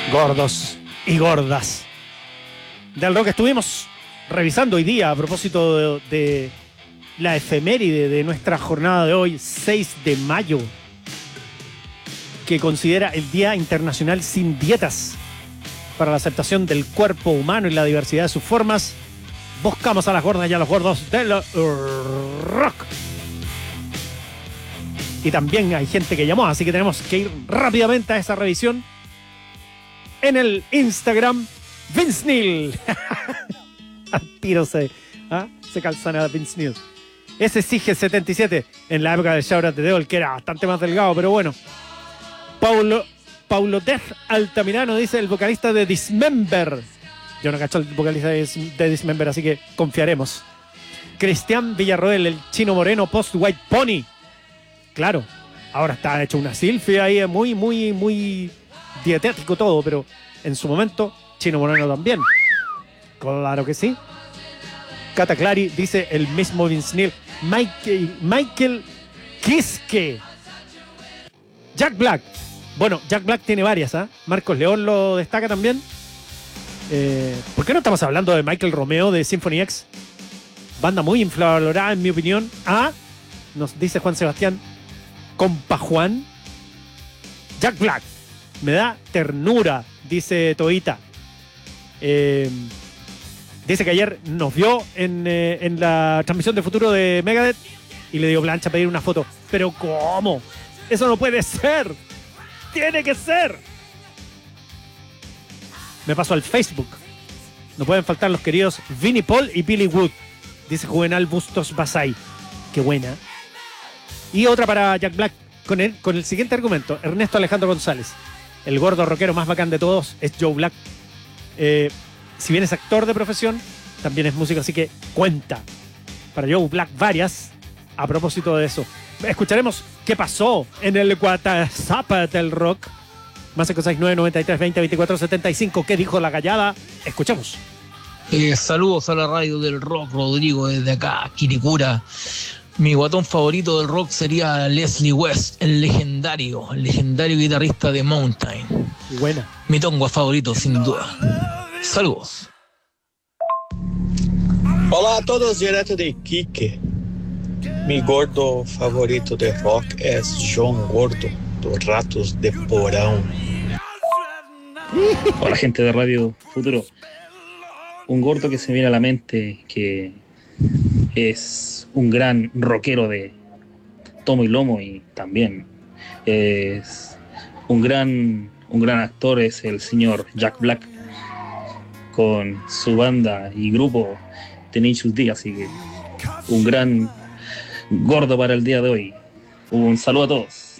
Gordos y gordas del rock. Estuvimos revisando hoy día a propósito de la efeméride de nuestra jornada de hoy, 6 de mayo, que considera el Día Internacional sin Dietas para la aceptación del cuerpo humano y la diversidad de sus formas. Buscamos a las gordas y a los gordos del rock. Y también hay gente que llamó, así que tenemos que ir rápidamente a esa revisión. En el Instagram, Vince Neil. Al tiro se calzan a Vince Neil. Ese Sige 77 en la época del Shout Out de Deol, que era bastante más delgado, pero bueno. Paulo Death Altamirano dice el vocalista de Dismember. Yo no cacho el vocalista de Dismember, así que confiaremos. Cristian Villarroel, el chino moreno post White Pony. Claro, ahora está hecho una selfie ahí, muy dietético todo, pero en su momento, chino moreno también. Claro que sí. Cata Clary dice el mismo Vince Neil. Michael Kiske. Jack Black. Bueno, Jack Black tiene varias, ¿ah? Marcos León lo destaca también. ¿Por qué no estamos hablando de Michael Romeo de Symphony X? Banda muy infravalorada, en mi opinión. Nos dice Juan Sebastián. Compa Juan. Jack Black. Me da ternura, dice Toita. Dice que ayer nos vio en la transmisión de futuro de Megadeth y le dio plancha a pedir una foto. ¿Pero cómo? Eso no puede ser. Tiene que ser. Me paso al Facebook. No pueden faltar los queridos Vinnie Paul y Billy Wood, dice Juvenal Bustos Basay. Qué buena. Y otra para Jack Black con el siguiente argumento. Ernesto Alejandro González. El gordo rockero más bacán de todos es Joe Black. Si bien es actor de profesión, también es músico, así que cuenta. Para Joe Black varias a propósito de eso. Escucharemos qué pasó en el WhatsApp del rock. Más 569 93 20 24 75. ¿Qué dijo la gallada? Escuchemos. Saludos a la radio del rock, Rodrigo, desde acá, Quiricura. Mi guatón favorito del rock sería Leslie West, el legendario guitarrista de Mountain. Buena. Mi tongo favorito, sin duda. Saludos. Olá a todos, direto de Iquique. Mi gordo favorito de rock es John Gordo, dos Ratos de Porão. Hola gente de Radio Futuro. Un gordo que se me viene a la mente, que es un gran rockero de tomo y lomo, y también es un gran actor, es el señor Jack Black, con su banda y grupo Tenacious D, así que un gran gordo para el día de hoy. Un saludo a todos.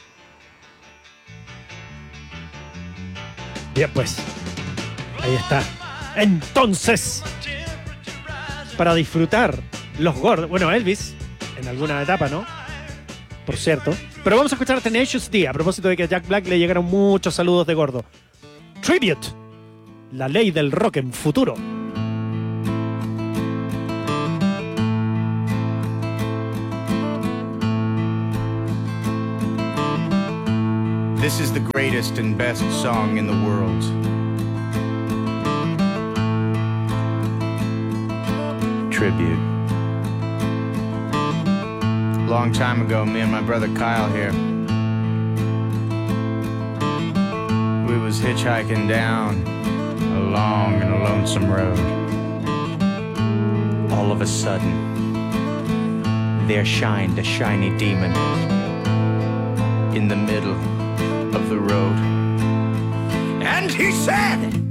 Bien, pues ahí está. Entonces, para disfrutar los gordos, bueno, Elvis en alguna etapa, ¿no? Por cierto. Pero vamos a escuchar Tenacious D a propósito de que a Jack Black le llegaron muchos saludos de gordo. Tribute. La ley del rock en futuro. This is the greatest and best song in the world. Tribute. Long time ago, me and my brother Kyle here, we was hitchhiking down a long and a lonesome road. All of a sudden, there shined a shiny demon in the middle of the road. And he said,